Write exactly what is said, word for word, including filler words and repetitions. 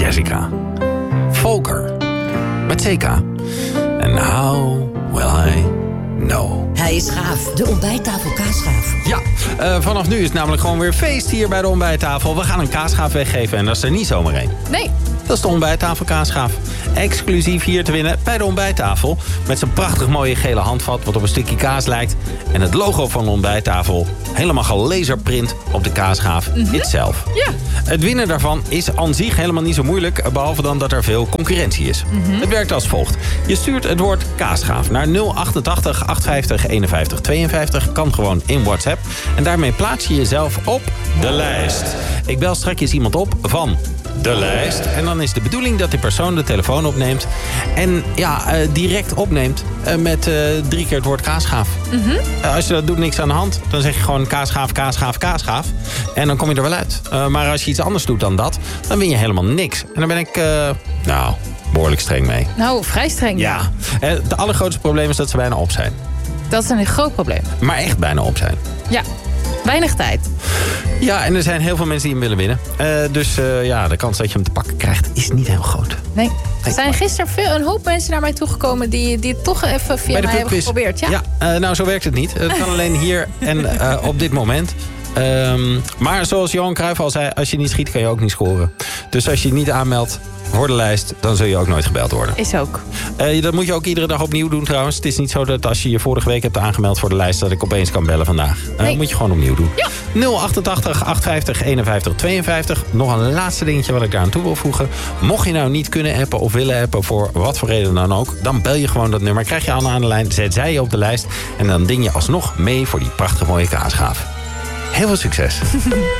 Jessica. Volker. Met C K. And how will I know? Hij is gaaf, de ontbijttafel kaasgaaf. Ja, uh, vanaf nu is het namelijk gewoon weer feest hier bij de ontbijttafel. We gaan een kaasgaaf weggeven en dat is er niet zomaar één. Nee. Dat is de ontbijttafel kaasgaaf. Exclusief hier te winnen bij de ontbijttafel. Met zijn prachtig mooie gele handvat wat op een stukje kaas lijkt. En het logo van de ontbijttafel helemaal gelaserprint op de kaasgaaf mm-hmm. itself. Ja. Het winnen daarvan is aan zich helemaal niet zo moeilijk. Behalve dan dat er veel concurrentie is. Mm-hmm. Het werkt als volgt. Je stuurt het woord kaasgaaf naar nul achtentachtig achtenvijftig eenenvijftig tweeënvijftig. Kan gewoon in WhatsApp. En daarmee plaats je jezelf op de lijst. Ik bel straks iemand op van de lijst. En dan is de bedoeling dat die persoon de telefoon opneemt. En ja, uh, direct opneemt uh, met uh, drie keer het woord kaasgaaf. Mm-hmm. Uh, als je dat doet, niks aan de hand. Dan zeg je gewoon kaasgaaf, kaasgaaf, kaasgaaf. En dan kom je er wel uit. Uh, maar als je iets anders doet dan dat, dan win je helemaal niks. En dan ben ik, uh, nou, behoorlijk streng mee. Nou, vrij streng. Ja. Uh, het allergrootste probleem is dat ze bijna op zijn. Dat is een groot probleem. Maar echt bijna op zijn. Ja. Weinig tijd. Ja, en er zijn heel veel mensen die hem willen winnen. Uh, dus uh, ja, de kans dat je hem te pakken krijgt is niet heel groot. Nee. Er zijn gisteren veel, een hoop mensen naar mij toegekomen die, die het toch even via mij hebben geprobeerd. Ja, ja uh, nou zo werkt het niet. Het kan alleen hier en uh, op dit moment. Um, maar zoals Johan Cruijff al zei, als je niet schiet kan je ook niet scoren. Dus als je je niet aanmeldt voor de lijst, dan zul je ook nooit gebeld worden. Is ook. Uh, dat moet je ook iedere dag opnieuw doen trouwens. Het is niet zo dat als je je vorige week hebt aangemeld voor de lijst, dat ik opeens kan bellen vandaag. Uh, nee. Dat moet je gewoon opnieuw doen. Ja. nul achtentachtig achtenvijftig eenenvijftig tweeënvijftig. Nog een laatste dingetje wat ik daar aan toe wil voegen. Mocht je nou niet kunnen appen of willen appen voor wat voor reden dan ook, dan bel je gewoon dat nummer. Krijg je Anne aan de lijn, zet zij je op de lijst. En dan ding je alsnog mee voor die prachtige mooie kaasgaaf. Heel veel succes.